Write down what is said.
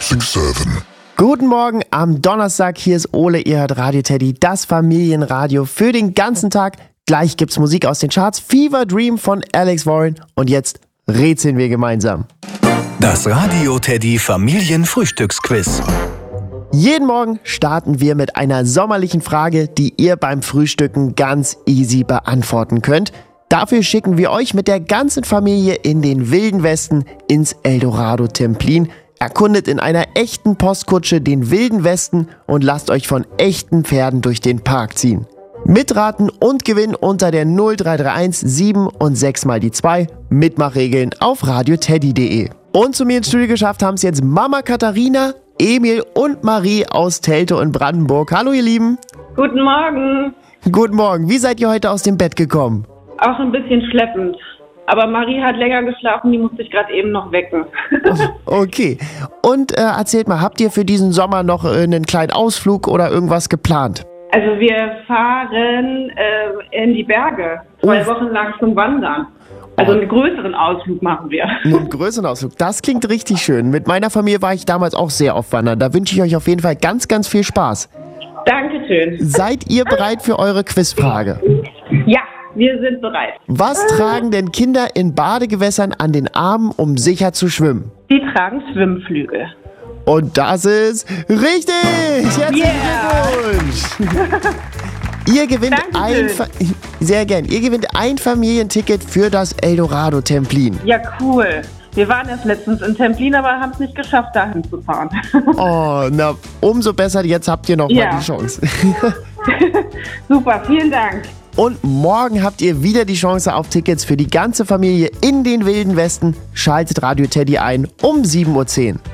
96.7. Guten Morgen am Donnerstag, hier ist Ole, ihr hört Radio Teddy, das Familienradio für den ganzen Tag. Gleich gibt's Musik aus den Charts, Fever Dream von Alex Warren und jetzt rätseln wir gemeinsam. Das Radio Teddy Familienfrühstücksquiz. Jeden Morgen starten wir mit einer sommerlichen Frage, die ihr beim Frühstücken ganz easy beantworten könnt. Dafür schicken wir euch mit der ganzen Familie in den Wilden Westen ins Eldorado Templin. Erkundet in einer echten Postkutsche den Wilden Westen und lasst euch von echten Pferden durch den Park ziehen. Mitraten und gewinnen unter der 0331 7 und 6 mal die 2. Mitmachregeln auf radioteddy.de. Und zu mir ins Studio geschafft haben es jetzt Mama Katharina, Emil und Marie aus Teltow in Brandenburg. Hallo ihr Lieben. Guten Morgen. Guten Morgen. Wie seid ihr heute aus dem Bett gekommen? Auch ein bisschen schleppend. Aber Marie hat länger geschlafen, die musste ich gerade eben noch wecken. Okay. Und erzählt mal, habt ihr für diesen Sommer noch einen kleinen Ausflug oder irgendwas geplant? Also wir fahren in die Berge, 2 Wochen lang zum Wandern. Also einen größeren Ausflug machen wir. Einen größeren Ausflug, das klingt richtig schön. Mit meiner Familie war ich damals auch sehr oft wandern. Da wünsche ich euch auf jeden Fall ganz, ganz viel Spaß. Dankeschön. Seid ihr bereit für eure Quizfrage? Ja, wir sind bereit. Was tragen denn Kinder in Badegewässern an den Armen, um sicher zu schwimmen? Die tragen Schwimmflügel. Und das ist richtig! Herzlichen Glückwunsch! Ihr gewinnt sehr gern. Ihr gewinnt ein Familienticket für das Eldorado Templin. Ja, cool. Wir waren erst letztens in Templin, aber haben es nicht geschafft, dahin zu fahren. Oh, na, umso besser. Jetzt habt ihr noch mal die Chance. Super, vielen Dank. Und morgen habt ihr wieder die Chance auf Tickets für die ganze Familie in den Wilden Westen. Schaltet Radio Teddy ein um 7:10 Uhr.